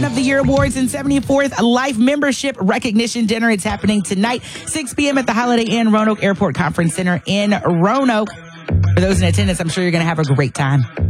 edition of the Year Awards and 74th Life Membership Recognition Dinner. It's happening tonight, 6 p.m. at the Holiday Inn Roanoke Airport Conference Center in Roanoke. For those in attendance, I'm sure you're going to have a great time.